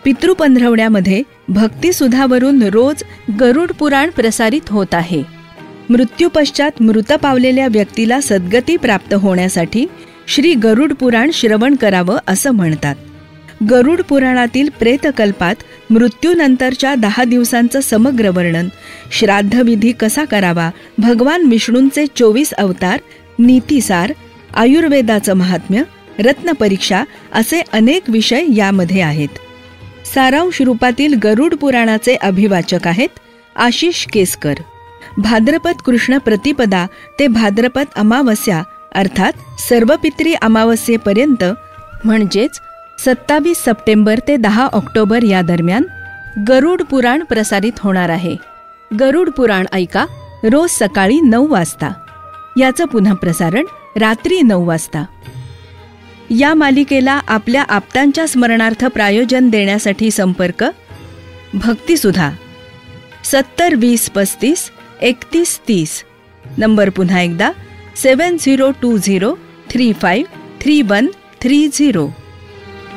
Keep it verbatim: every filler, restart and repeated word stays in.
पितृपंधरवड्यामध्ये भक्तिसुधावरून रोज गरुड पुराण प्रसारित होत आहे. मृत्यूपश्चात मृत पावलेल्या व्यक्तीला सद्गती प्राप्त होण्यासाठी श्री गरुड पुराण श्रवण करावं असं म्हणतात. गरुड पुराणातील प्रेतकल्पात मृत्यूनंतरच्या दहा दिवसांचं समग्र वर्णन, श्राद्धविधी कसा करावा, भगवान विष्णूंचे चोवीस अवतार, नीतिसार, आयुर्वेदाचं महात्म्य, रत्नपरीक्षा असे अनेक विषय यामध्ये आहेत. सारांश रूपातील गरुड पुराणाचे अभिवाचक आहेत आशिष केसकर. भाद्रपद कृष्ण प्रतिपदा ते भाद्रपद अमावस्या अर्थात सर्वपित्री अमावस्येपर्यंत म्हणजेच सत्तावीस सप्टेंबर ते दहा ऑक्टोबर या दरम्यान गरुड पुराण प्रसारित होणार आहे. गरुड पुराण ऐका रोज सकाळी नऊ वाजता. याचं पुन्हा प्रसारण रात्री नऊ वाजता. या मालिकेला आपल्या आप्तांच्या स्मरणार्थ प्रायोजन देण्यासाठी संपर्क भक्तिसुधा सत्तर वीस पस्तीस एकतीस तीस. नंबर पुन्हा एकदा सेवन zero to zero three five three one three zero.